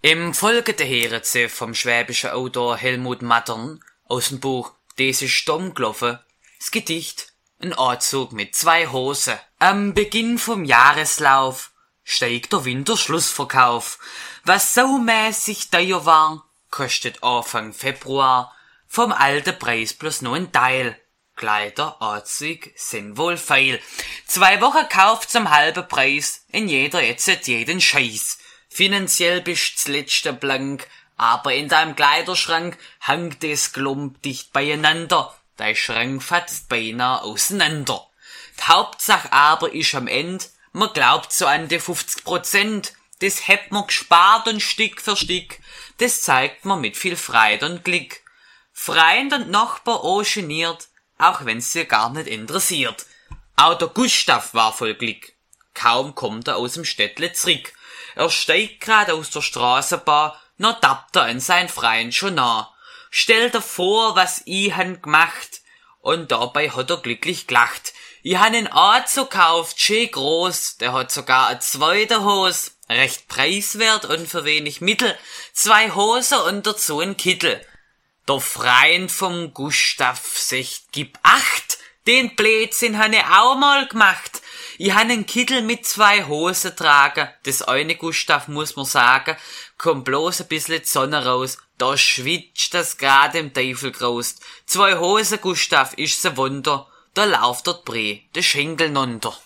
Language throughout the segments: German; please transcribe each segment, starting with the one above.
Im folgenden hören Sie vom schwäbischen Autor Helmut Mattern aus dem Buch Des ist dumm gelaufen das Gedicht Ein Anzug mit 2 Hosen. Am Beginn vom Jahreslauf steigt der Winterschlussverkauf. Was saumäßig teuer war, kostet Anfang Februar vom alten Preis bloß noch ein Teil. Kleider, Anzug sind wohl feil. 2 Wochen kauft zum halben Preis, in jeder jetzt jeden Scheiß. Finanziell bist zuletzt blank, aber in deinem Kleiderschrank hangt es Klump dicht beieinander. Dein Schrank fatzt beinahe auseinander. Die Hauptsache aber ist am Ende, man glaubt so an die 50%. Das hat man gespart und Stück für Stück. Das zeigt man mit viel Freude und Glück. Freund und Nachbar auch geniert, auch wenn's sie gar nicht interessiert. Auch der Gustav war voll Glück. Kaum kommt er aus dem Städtle zurück. Er steigt grad aus der Straßenbahn, noch tappt er an sein Freund schon nah. Stellt er vor, was ich han gemacht, und dabei hat er glücklich gelacht. Ich han einen Anzug gekauft, schön groß, der hat sogar eine zweite Hose, recht preiswert und für wenig Mittel, 2 Hosen und dazu ein Kittel. Der Freund vom Gustav sagt, gib acht, den Blödsinn han ich auch mal gemacht. Ich han einen Kittel mit 2 Hosen tragen, das eine Gustav muss man sagen, kommt bloß ein bisschen die Sonne raus, da schwitzt das grad im Teufel graust. 2 Hosen, Gustav, ist's ein Wunder, da lauft der Bree, de Schenkel nunter.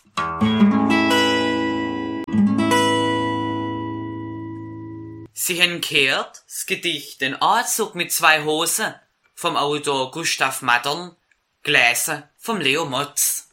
Sie haben gehört, das Gedicht Ein Anzug mit 2 Hosen vom Autor Gustav Mattern, gelesen vom Leo Motz.